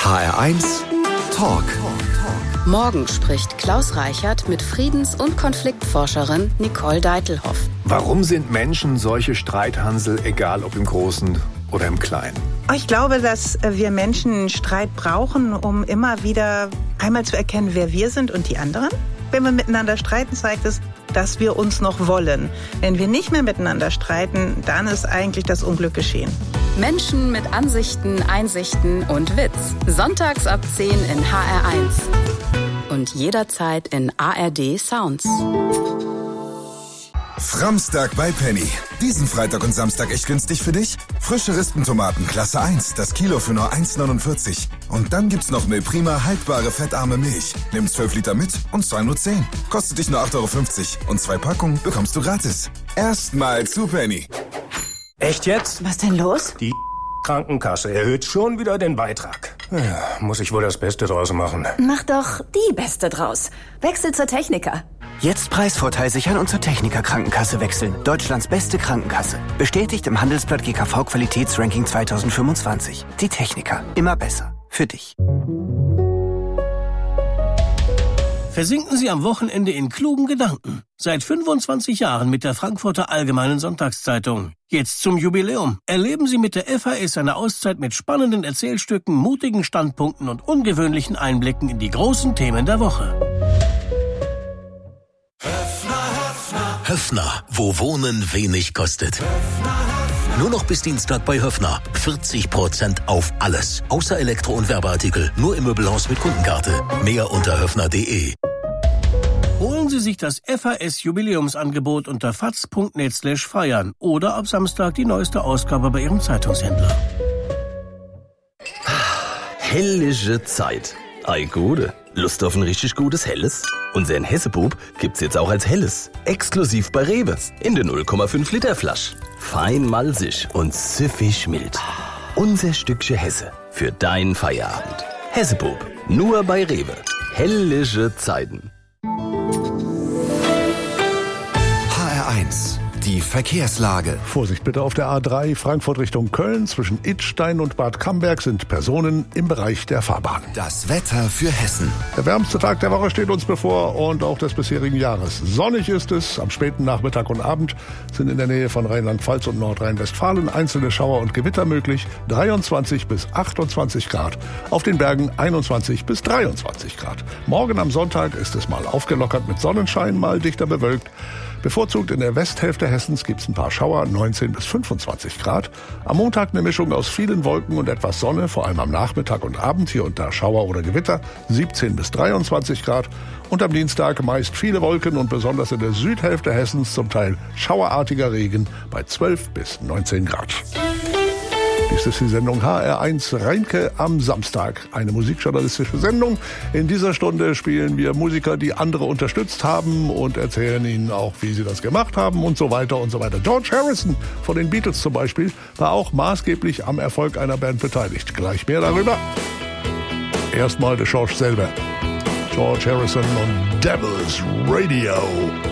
HR1 Talk. Morgen spricht Klaus Reichert mit Friedens- und Konfliktforscherin Nicole Deitelhoff. Warum sind Menschen solche Streithansel, egal ob im Großen oder im Kleinen? Ich glaube, dass wir Menschen Streit brauchen, um immer wieder einmal zu erkennen, wer wir sind und die anderen. Wenn wir miteinander streiten, zeigt es, dass wir uns noch wollen. Wenn wir nicht mehr miteinander streiten, dann ist eigentlich das Unglück geschehen. Menschen mit Ansichten, Einsichten und Witz. Sonntags ab 10 in HR1. Und jederzeit in ARD Sounds. Framstag bei Penny. Diesen Freitag und Samstag echt günstig für dich? Frische Rispentomaten Klasse 1, das Kilo für nur 1,49. Und dann gibt's noch Milprima haltbare fettarme Milch. Nimm 12 Liter mit und 2 nur 10. Kostet dich nur 8,50 €. Und 2 Packungen bekommst du gratis. Erstmal zu Penny. Echt jetzt? Was denn los? Die Krankenkasse erhöht schon wieder den Beitrag. Ja, muss ich wohl das Beste draus machen. Mach doch die Beste draus. Wechsel zur Techniker. Jetzt Preisvorteil sichern und zur Techniker Krankenkasse wechseln. Deutschlands beste Krankenkasse. Bestätigt im Handelsblatt GKV Qualitätsranking 2025. Die Techniker. Immer besser. Für dich. Versinken Sie am Wochenende in klugen Gedanken. Seit 25 Jahren mit der Frankfurter Allgemeinen Sonntagszeitung. Jetzt zum Jubiläum. Erleben Sie mit der FAS eine Auszeit mit spannenden Erzählstücken, mutigen Standpunkten und ungewöhnlichen Einblicken in die großen Themen der Woche. Höffner, wo Wohnen wenig kostet. Nur noch bis Dienstag bei Höffner. 40% auf alles. Außer Elektro- und Werbeartikel. Nur im Möbelhaus mit Kundenkarte. Mehr unter höffner.de. Holen Sie sich das FAS-Jubiläumsangebot unter faz.net/feiern oder ab Samstag die neueste Ausgabe bei Ihrem Zeitungshändler. Hellische Zeit. Ei Gute. Lust auf ein richtig gutes Helles? Unseren Hessebub gibt's jetzt auch als Helles. Exklusiv bei Rewe. In der 0,5 Liter Flasche. Fein malzig und süffig mild. Unser Stückchen Hesse für deinen Feierabend. Hessebub. Nur bei Rewe. Hellische Zeiten. HR1 Die Verkehrslage. Vorsicht bitte auf der A3 Frankfurt Richtung Köln. Zwischen Idstein und Bad Camberg sind Personen im Bereich der Fahrbahn. Das Wetter für Hessen. Der wärmste Tag der Woche steht uns bevor und auch des bisherigen Jahres. Sonnig ist es. Am späten Nachmittag und Abend sind in der Nähe von Rheinland-Pfalz und Nordrhein-Westfalen einzelne Schauer und Gewitter möglich. 23 bis 28 Grad. Auf den Bergen 21 bis 23 Grad. Morgen am Sonntag ist es mal aufgelockert mit Sonnenschein, mal dichter bewölkt. Bevorzugt in der Westhälfte Hessens gibt's ein paar Schauer, 19 bis 25 Grad. Am Montag eine Mischung aus vielen Wolken und etwas Sonne, vor allem am Nachmittag und Abend, hier und da Schauer oder Gewitter, 17 bis 23 Grad. Und am Dienstag meist viele Wolken und besonders in der Südhälfte Hessens zum Teil schauerartiger Regen bei 12 bis 19 Grad. Dies ist die Sendung HR1 Reinke am Samstag. Eine musikjournalistische Sendung. In dieser Stunde spielen wir Musiker, die andere unterstützt haben und erzählen ihnen auch, wie sie das gemacht haben und so weiter und so weiter. George Harrison von den Beatles zum Beispiel war auch maßgeblich am Erfolg einer Band beteiligt. Gleich mehr darüber. Erstmal der George selber. George Harrison und Devil's Radio.